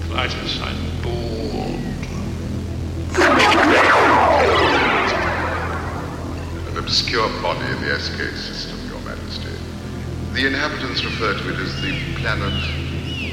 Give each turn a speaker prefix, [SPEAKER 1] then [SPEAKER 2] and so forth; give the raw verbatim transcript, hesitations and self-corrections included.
[SPEAKER 1] Clytus, I'm bored.
[SPEAKER 2] An obscure body in the S K system, Your Majesty. The inhabitants refer to it as the planet